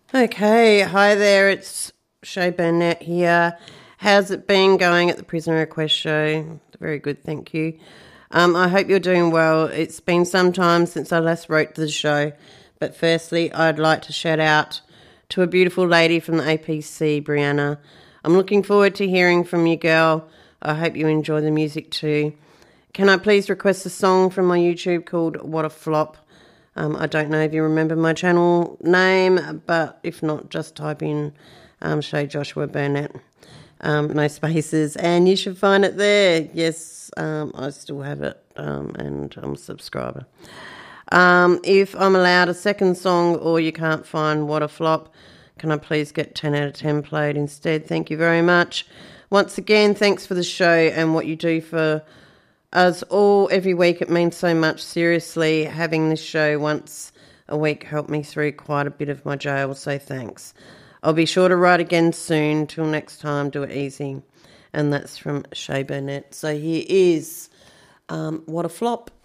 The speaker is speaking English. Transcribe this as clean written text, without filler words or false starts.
Okay, hi there, it's Shay Burnett here. How's it been going at the Prisoner Request Show? Very good, thank you. I hope you're doing well. It's been some time since I last wrote the show, but firstly, I'd like to shout out to a beautiful lady from the APC, Brianna. I'm looking forward to hearing from you, girl. I hope you enjoy the music too. Can I please request a song from my YouTube called What a Flop? I don't know if you remember my channel name, but if not, just type in Shay Joshua Burnett, no spaces, and you should find it there. Yes, I still have it, and I'm a subscriber. If I'm allowed a second song or you can't find What a Flop, can I please get 10 out of 10 played instead? Thank you very much. Once again, thanks for the show and what you do for us all every week. It means so much. Seriously, having this show once a week helped me through quite a bit of my jail, so thanks. I'll be sure to write again soon. Till next time, do it easy. And that's from Shay Burnett. So here is What a Flop.